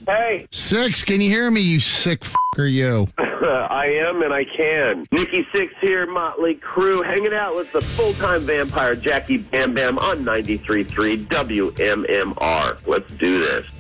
Hey. Six, can you hear me, you sick fucker, you? I am and I can. Nikki Sixx here, Motley Crue, hanging out with the full-time vampire Jackie Bam Bam on 93.3 WMMR. Let's do this.